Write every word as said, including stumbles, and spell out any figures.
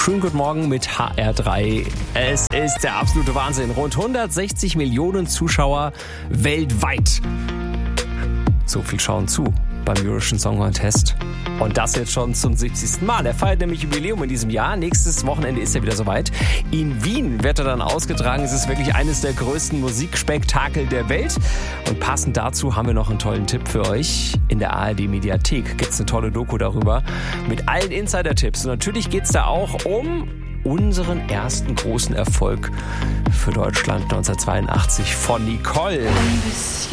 Schönen guten Morgen mit H R drei. Es ist der absolute Wahnsinn. Rund hundertsechzig Millionen Zuschauer weltweit. So viel schauen zu beim Eurovision Song Contest. Und das jetzt schon zum siebzigsten Mal. Er feiert nämlich Jubiläum in diesem Jahr. Nächstes Wochenende ist er wieder soweit. In Wien wird er dann ausgetragen. Es ist wirklich eines der größten Musikspektakel der Welt. Und passend dazu haben wir noch einen tollen Tipp für euch. In der A R D-Mediathek gibt es eine tolle Doku darüber mit allen Insider-Tipps. Und natürlich geht es da auch um unseren ersten großen Erfolg für Deutschland neunzehnhundertzweiundachtzig von Nicole.